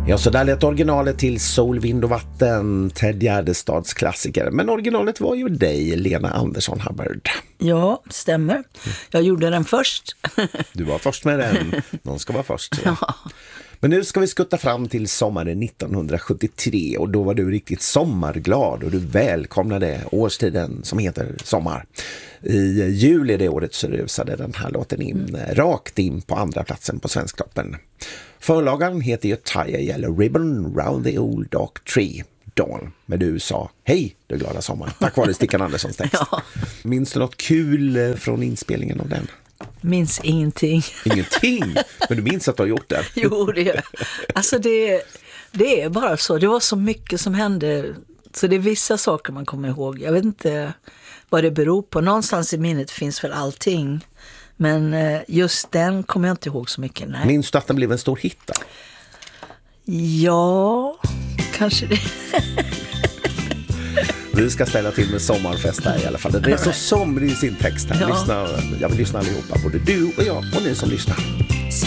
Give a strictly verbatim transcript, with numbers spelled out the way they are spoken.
Ja, så där lät originalet till Sol, vind och vatten, Ted Gärdestads klassiker. Men originalet var ju dig, Lena Andersson Hubbard. Ja, stämmer. Jag gjorde den först. Du var först med den. Någon ska vara först. Ja. Ja. Men nu ska vi skutta fram till sommaren nittonhundrasjuttiotre och då var du riktigt sommarglad och du välkomnade årstiden som heter sommar. I juli det året så rusade den här låten in, mm. rakt in på andra platsen på Svensktoppen. Förlagan heter ju Tie a Yellow Ribbon Round the Old Oak Tree. Dawn. Men du sa hej, du glada sommar. Tack vare Stickan Anderssons text. Ja. Minns du något kul från inspelningen av den? Minns ingenting. Ingenting? Men du minns att du har gjort det? Jo, det, alltså det, det är bara så. Det var så mycket som hände. Så det är vissa saker man kommer ihåg. Jag vet inte vad det beror på. Någonstans i minnet finns väl allting. Men just den kommer jag inte ihåg så mycket. Nej. Minns du att den blev en stor hit då? Ja, kanske det. Vi ska ställa till med sommarfest här i alla fall. Det är så somrig i sin text här. Ja. Lyssna, jag vill lyssna allihopa, både du och jag och ni som lyssnar.